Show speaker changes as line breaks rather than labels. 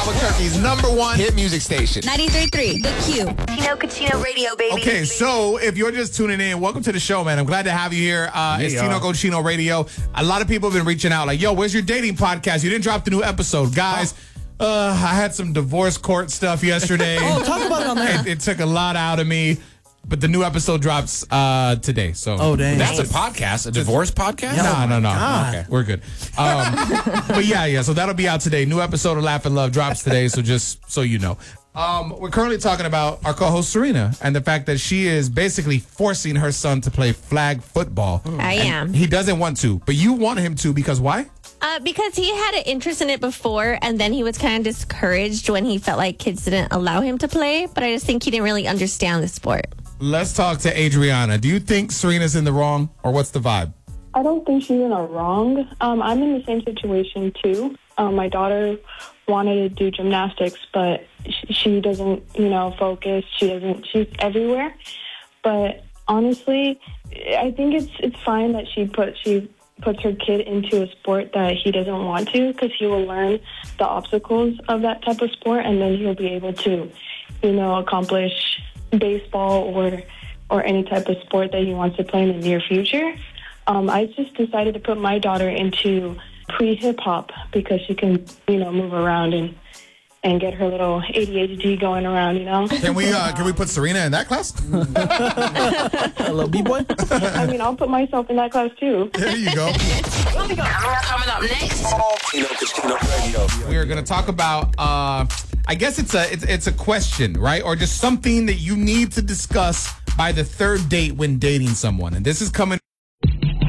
Albuquerque's #1 hit music station.
93.3, The Q.
Tino Radio, baby.
Okay, so if you're just tuning in, welcome to the show, man. I'm glad to have you here. It's Tino Cochino Radio. A lot of people have been reaching out like, yo, where's your dating podcast? You didn't drop the new episode. Guys, I had some divorce court stuff yesterday.
Talk about it on there.
It took a lot out of me. But the new episode drops today. So
dang.
That's a podcast, a divorce podcast?
No.
God.
Okay, we're good. But yeah. So that'll be out today. New episode of Laugh and Love drops today. So just so you know. We're currently talking about our co-host Serena and the fact that she is basically forcing her son to play flag football.
I am.
He doesn't want to, but you want him to because why?
Because he had an interest in it before, and then he was kind of discouraged when he felt like kids didn't allow him to play. But I just think he didn't really understand the sport.
Let's talk to Adriana. Do you think Serena's in the wrong, or what's the vibe?
I don't think she's in a wrong. I'm in the same situation, too. My daughter wanted to do gymnastics, but she doesn't, focus. She's everywhere. But honestly, I think it's fine that she puts her kid into a sport that he doesn't want to, because he will learn the obstacles of that type of sport, and then he'll be able to, accomplish baseball or any type of sport that he wants to play in the near future. I just decided to put my daughter into pre-hip-hop because she can, move around and get her little ADHD going around,
Can we put Serena in that class?
A little B-boy?
I mean, I'll put myself in that class, too.
There you go.
Coming up next.
Tino Cochino Radio.
We are going to talk about, I guess it's a question, right? Or just something that you need to discuss by the third date when dating someone. And this is coming